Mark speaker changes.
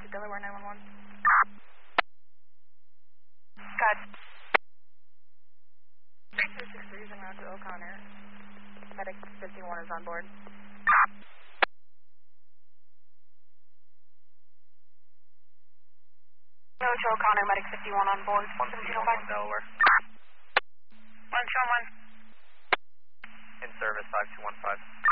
Speaker 1: to Delaware 911.
Speaker 2: Got
Speaker 1: 263 is en route to O'Connor. Medic 51 is on board.
Speaker 2: No to O'Connor, Medic 51 on board. 1705
Speaker 3: Delaware.
Speaker 2: 121.
Speaker 3: In service 5215.